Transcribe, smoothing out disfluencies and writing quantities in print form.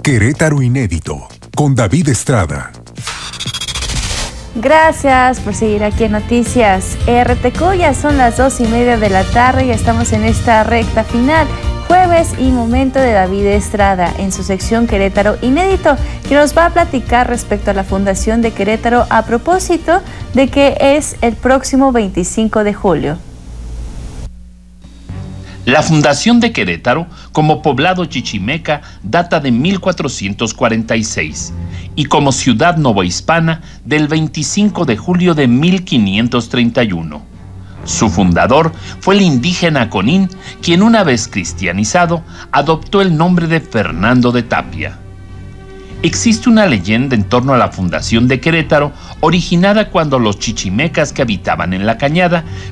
Querétaro Inédito, con David Estrada. Gracias por seguir aquí en Noticias RTQ. Ya son las 2:30 de la tarde y estamos en esta recta final. Jueves y momento de David Estrada en su sección Querétaro Inédito, que nos va a platicar respecto a la Fundación de Querétaro a propósito de que es el próximo 25 de julio. La Fundación de Querétaro, como poblado chichimeca, data de 1446 y como ciudad novohispana del 25 de julio de 1531. Su fundador fue el indígena Conín, quien una vez cristianizado adoptó el nombre de Fernando de Tapia. Existe una leyenda en torno a la fundación de Querétaro, originada cuando los chichimecas que habitaban en la cañada